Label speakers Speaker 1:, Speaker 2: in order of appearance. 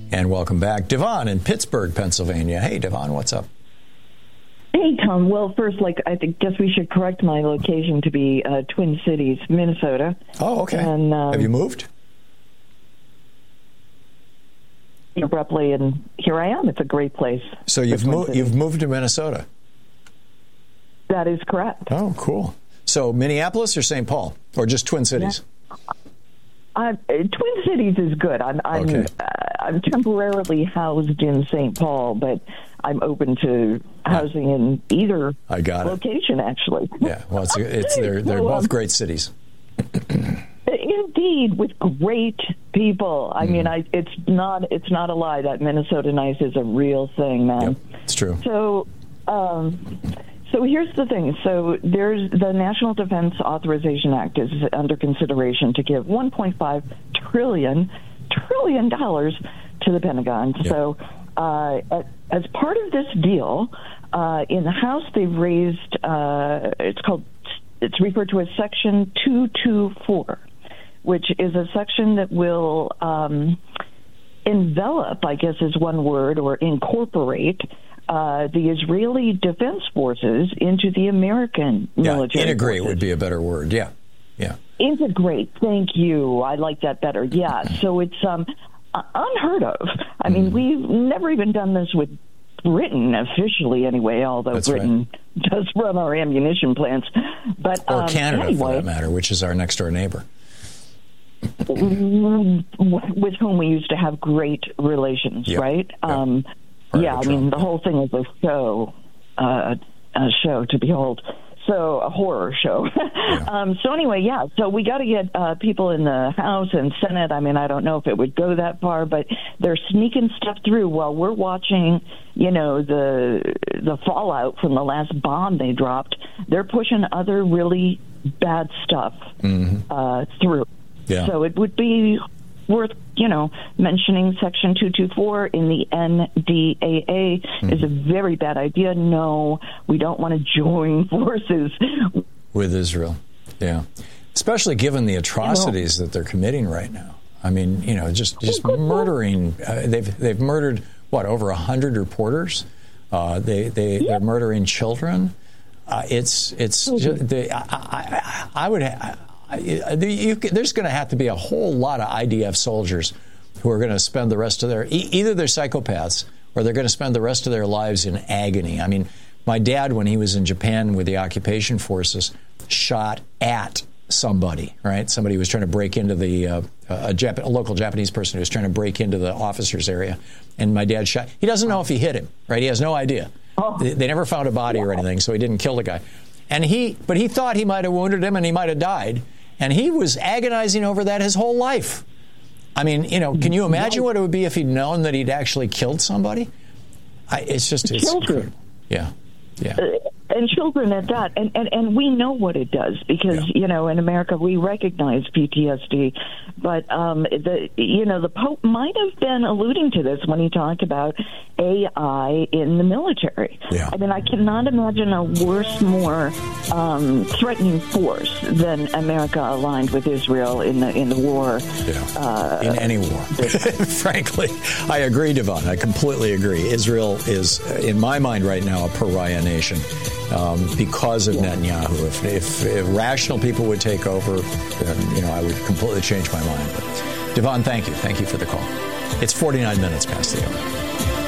Speaker 1: And welcome back, Devon in Pittsburgh, Pennsylvania. Hey, Devon, what's up?
Speaker 2: Hey, Tom. Well, first, guess we should correct my location to be Twin Cities, Minnesota.
Speaker 1: Oh, okay. And, have you moved?
Speaker 2: Abruptly, and here I am. It's a great place.
Speaker 1: So you've moved to Minnesota?
Speaker 2: That is correct.
Speaker 1: Oh, cool. So Minneapolis or St. Paul, or just Twin Cities?
Speaker 2: Yeah. Twin Cities is good. I'm temporarily housed in St. Paul, but I'm open to housing in either location, actually.
Speaker 1: Yeah, well, they're both great cities.
Speaker 2: Indeed, with great people. I mean, it's not a lie that Minnesota Nice is a real thing, man.
Speaker 1: Yep, it's true.
Speaker 2: So here's the thing. So there's the National Defense Authorization Act is under consideration to give $1.5 trillion to the Pentagon. Yep. So as part of this deal, in the House they've raised it's referred to as Section 224, which is a section that will envelop, I guess is one word, or incorporate the Israeli Defense Forces into the American military.
Speaker 1: Integrate
Speaker 2: forces.
Speaker 1: Would be a better word. Yeah.
Speaker 2: Integrate. Thank you. I like that better. Yeah. So it's unheard of. I mean, we've never even done this with Britain officially, anyway. Although
Speaker 1: That's
Speaker 2: Britain does run our ammunition plants, but
Speaker 1: or Canada, for that matter, which is our next door neighbor,
Speaker 2: with whom we used to have great relations. Yep. Right. Yep. I mean, the whole thing is a show to behold. So a horror show. Yeah. So anyway, so we got to get people in the House and Senate. I mean, I don't know if it would go that far, but they're sneaking stuff through while we're watching, the fallout from the last bomb they dropped. They're pushing other really bad stuff through. Yeah. So it would be worth, mentioning Section 224 in the NDAA is a very bad idea. No, we don't want to join forces
Speaker 1: with Israel. Yeah, especially given the atrocities that they're committing right now. I mean, just murdering. They've murdered over 100 reporters. They're murdering children. There's going to have to be a whole lot of IDF soldiers who are going to spend the rest of either they're psychopaths or they're going to spend the rest of their lives in agony. I mean, my dad, when he was in Japan with the occupation forces, shot at somebody, right? Somebody was trying to break into a local Japanese person who was trying to break into the officers' area, and my dad shot. He doesn't know if he hit him, right? He has no idea. They never found a body or anything, so he didn't kill the guy. But he thought he might have wounded him and he might have died. And he was agonizing over that his whole life. I mean, can you imagine what it would be if he'd known that he'd actually killed somebody? It's incredible. Yeah.
Speaker 2: And children at that. And we know what it does because, in America we recognize PTSD. But, the Pope might have been alluding to this when he talked about AI in the military. Yeah. I mean, I cannot imagine a worse, more threatening force than America aligned with Israel in the war.
Speaker 1: Yeah. In any war. Frankly, I agree, Devon. I completely agree. Israel is, in my mind right now, a pariah nation. Because of Netanyahu. If rational people would take over, then, I would completely change my mind. But Devon, thank you. Thank you for the call. It's 49 minutes past the hour.